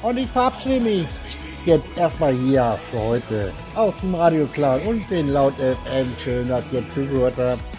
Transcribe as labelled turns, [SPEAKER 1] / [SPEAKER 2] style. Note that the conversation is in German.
[SPEAKER 1] Und ich verabschiede mich jetzt erstmal hier für heute aus dem Radio Clown und den Laut FM. Schön, dass ihr zugehört habt.